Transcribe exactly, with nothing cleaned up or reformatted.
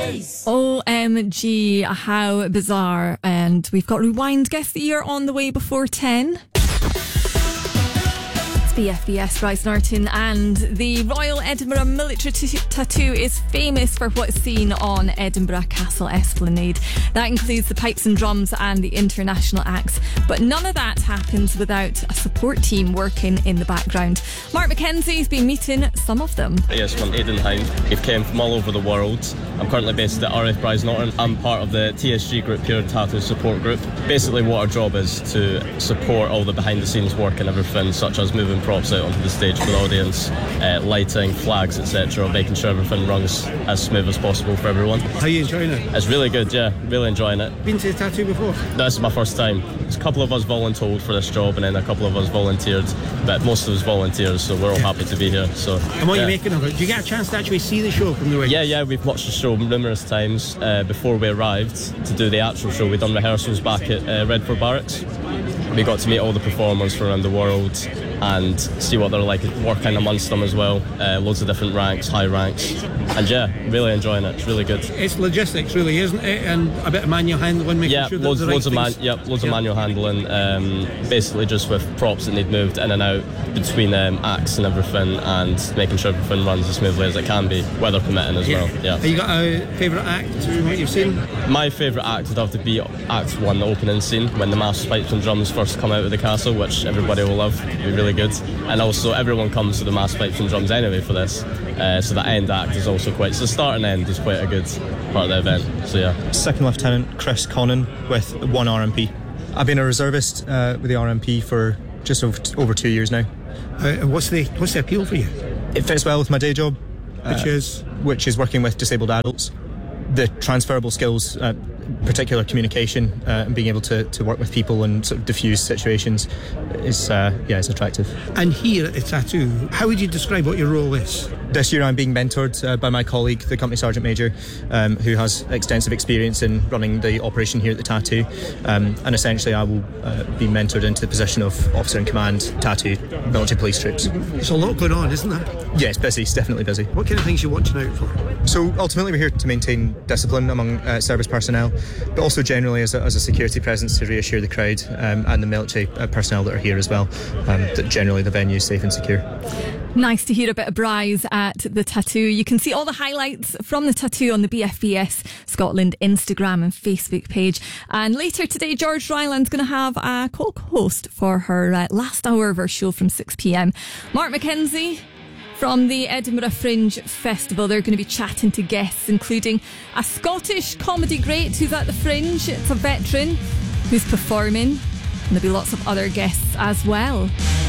Blaze. O M G, how bizarre. And we've got Rewind Guest of the Year on the way before ten. B F B S, Bryce Norton, and the Royal Edinburgh Military t- Tattoo is famous for what is seen on Edinburgh Castle Esplanade. That includes the pipes and drums and the international acts, but none of that happens without a support team working in the background. Mark Mackenzie's been meeting some of them. Yes, from Aidenheim. We've came from all over the world. I'm currently based at R F Bryce Norton. I'm part of the T S G group here, Tattoo Support Group. Basically what our job is to support all the behind the scenes work and everything, such as moving props out onto the stage for the audience, uh, lighting, flags, et cetera, making sure everything runs as smooth as possible for everyone. How are you enjoying it? It's really good, yeah, really enjoying it. Been to the tattoo before? No, this is my first time. There's a couple of us volunteered for this job and then a couple of us volunteered, but most of us volunteers, so we're all happy to be here. So. And what yeah. are you making of it? Do you get a chance to actually see the show from the wings? Yeah, yeah, we've watched the show numerous times uh, before we arrived to do the actual show. We've done rehearsals back at uh, Redford Barracks. We got to meet all the performers from around the world and see what they're like working amongst them as well. Uh, loads of different ranks, high ranks. And yeah, really enjoying it. It's really good. It's logistics, really, isn't it? And a bit of manual handling, making yeah, sure that loads, the right loads of man, things... yep, loads yeah. of manual handling. Um, basically just with props that need moved in and out between um, acts and everything, and making sure everything runs as smoothly as it can be, weather permitting as yeah. well. Yeah. Have you got a favourite act from what you've seen? My favourite act would have to be Act One, the opening scene, when the mass pipes and drums first come out of the castle, which everybody will love. It'll be really good. And also everyone comes to the mass pipes and drums anyway for this, uh, so the end act is also quite, so the start and end is quite a good part of the event. So yeah. Second Lieutenant Chris Connon with one R M P. I've been a reservist uh, with the R M P for just over, over two years now. Uh, what's the what's the appeal for you? It fits well with my day job, which uh, is which is working with disabled adults. The transferable skills, uh, particular communication, uh, and being able to, to work with people and sort of diffuse situations is uh, yeah, it's attractive. And here at the Tattoo, how would you describe what your role is? This year I'm being mentored uh, by my colleague, the Company Sergeant Major, um, who has extensive experience in running the operation here at the Tattoo, um, and essentially I will uh, be mentored into the position of Officer in Command, Tattoo, Military Police Troops. There's a lot going on, isn't there? Yeah, it's busy, it's definitely busy. What kind of things are you watching out for? So ultimately we're here to maintain discipline among uh, service personnel, but also generally as a, as a security presence to reassure the crowd um, and the military uh, personnel that are here as well, um, that generally the venue is safe and secure. Nice to hear a bit of Bryce at the Tattoo. You can see all the highlights from the Tattoo on the B F B S Scotland Instagram and Facebook page. And later today, George Ryland's going to have a co-host for her uh, last hour of her show from six p.m. Mark Mackenzie from the Edinburgh Fringe Festival. They're going to be chatting to guests, including a Scottish comedy great who's at the Fringe. It's a veteran who's performing. And there'll be lots of other guests as well.